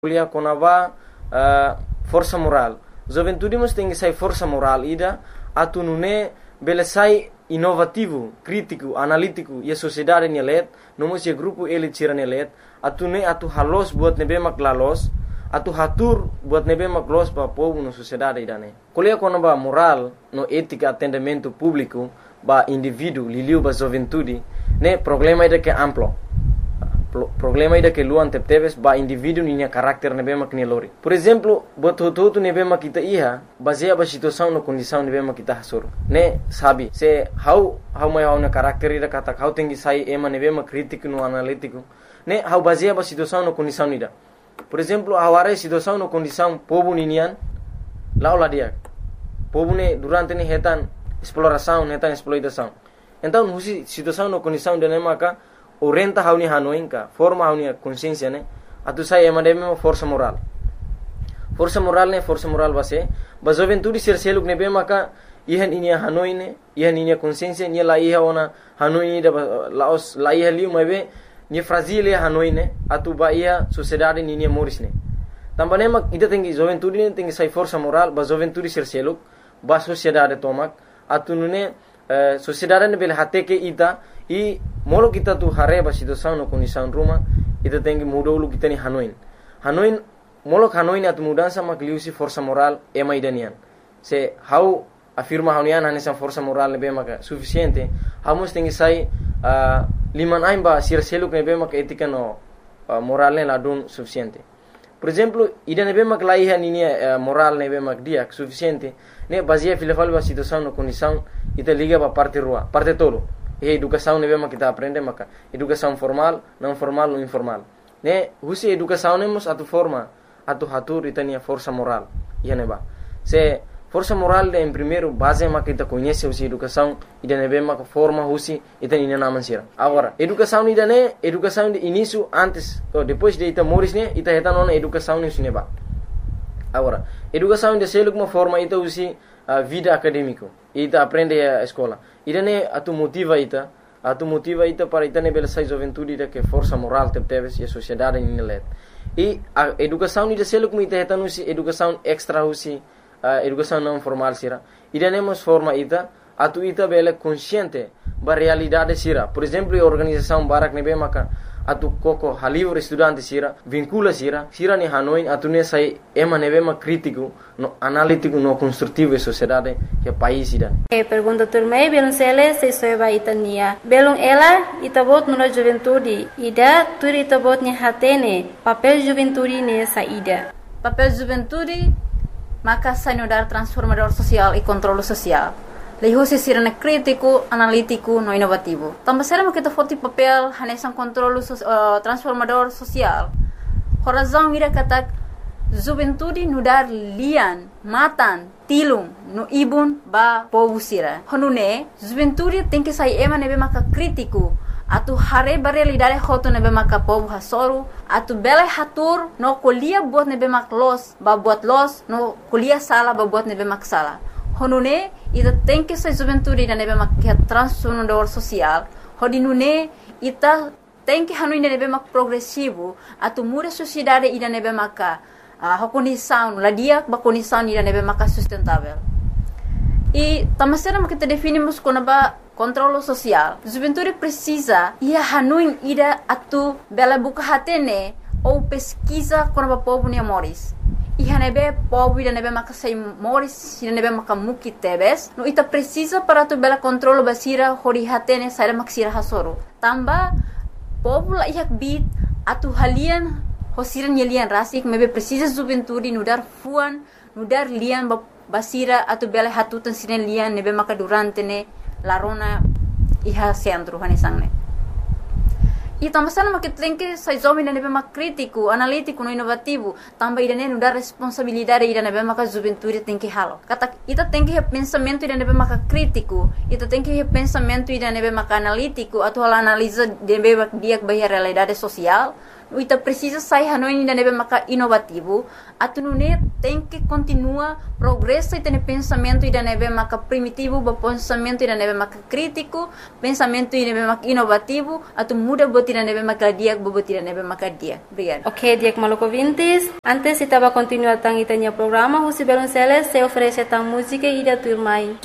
kuliah konava força moral. Juventude mas tem que sair força moral ida atu nune bele sai inovativo, crítico, analítico e a sociedade nelet, não se grupo ele tira nelet, atu ne atu halos buat nebe maklalos, atu hatur buat nebe maklos para povo na sociedade ida ne. Kuliah konava moral no ética atendimento público ba indivíduo liliu ba juventude ne problema ida que amplo. Problema ida que luan tepteves ba indivíduo ninya karakter nebe mak nelori. Por exemplo, buat tutu nebe mak kita iha baseia ba situação no condição nebe mak kita hasur. Ne sabi se how mai how na karakter ida kata how tengi sai ema nebe mak crítico no analítico. Ne how baseia ba situação no condição ida. Por exemplo, aware situação no condição povo ninian laula dia. Povo ne durante ne hetan exploração, hetan exploitação. Então, husi situação no condição de nemaka orienta hauni hanoinka forma hauni consciência ne atu sai emademe força moral ne força moral base ba juventude ser seluk ne be maka ihan inia hanoine ihan inia consciência ni la iha ona hanoine da laos la iha liu mebe ni fragile hanoine atu ba ia sociedade ni moris ne tambane mak ida tengi juventude ne tengi sai força moral ba juventude ser seluk ba sociedade tomak atu nune sociedade ne bel hateke ita e molo kita tu hareba situação no condição ruma ita tengi mudolu kita ni hanoin molo hanoin atu mudança makliusi força moral ema idanian se how afirma haunian hanesa força moral nebe maka suficiente hamos tengi sai liman aimba sir seluk nebe maka etika no moral ne ladun suficiente. Por exemplo, ida nebe mak laiha ninia moral nebe mak dia suficiente ne baseia filafal ba situação no condição ita liga ba parte rua parte tolo. E educação nebe mak kita aprende maka educação formal, não formal ou informal. Ne husi educação nemos atu forma atu hatur itania força moral. Ia neba. Se força moral de em primeiro base mak kita conhece husi educação ida nebe mak forma husi itania naman sira. Agora, educação ida ne educação de início antes ou depois de ita moris ne ita heta nona educação ne neba. Agora, educação de seluk uma forma ita husi vida acadêmico. Ita aprende a escola. Ida ne atu motiva ita para ita ne belesai juventude ida que força moral tepteves e a sociedade nilet. E a educação ida seluk ita heta nusi educação extra husi educação não formal sira. Ida nemos forma ita atu ita bele consciente ba realidade sira. Por exemplo, a organização barak nebe maka atu koko halivre estudante sira vincula sira ni hanoin atu ne sai ema nebe mak crítico no analítico no construtivo e sociedade que país ida. Pergunta turmei belum sele se soeba itania belum ela itabot no juventude ida tur itabot ni hatene papel juventude ne saída papel juventude maka sanudar transformador social e controle social. Lehusi sirana crítico, analítico, no inovativo. Também será que kita papel hanesan controle transformador social. Horazão ira katak juventude nudar lian, matan, tilung, no ibun ba povo sira. Honune juventude tem que sair ema nebe maka crítico. Atu hare realidade hoto nebe maka povo hasoru. Atu bela hatur no kuliah buat nebe mak los, ba buat los no kuliah sala ba buat nebe mak sala. Honune ita tem que ser juventude da nebe mak transformador social. Hodinune ita tem que hanu nebe mak progressivo. Atu muda sociedade ida nebe maka condição ladia ba condição ida nebe maka sustentável. E tamasera mak kita definimos como ba controle social. Juventude precisa ia hanu ida atu bela buka hatene ou pesquisa como ba povo ne moris. Iha nebe povo ida nebe maka sai moris ida nebe maka muki tebes no ita precisa para tu bela controle basira hori hatene sai mak sira hasoro tamba povo la ihak bit atu halian hosiran yelian rasik mebe precisa juventude nudar fuan nudar lian basira atu bela hatutan siren lian nebe maka durante ne larona iha centro hanesangne. E também sama que tem que sai jovem nebe mak crítico, analítico, no inovativo, também ida ne dar responsabilidade ida nebe mak juventude tem que halo. Kata ita tem que pensamento ida nebe mak crítico, ita tem que pensamento ida nebe mak analítico, atau analisa nebe mak dia bahia realidade social, ita precisa sair hanoi ainda nebe maka inovativo, atu nune tem que continua progresso ita ne pensamento ida nebe maka primitivo, ba pensamento ida nebe maka crítico, pensamento ida nebe maka inovativo, atu muda bot ida nebe maka dia, bot ida nebe maka dia. Obrigada. Ok, Diak Malocovintes. Antes itaba continuar tang itanya programa, Husi Belonceles se oferece tang música ida turmai.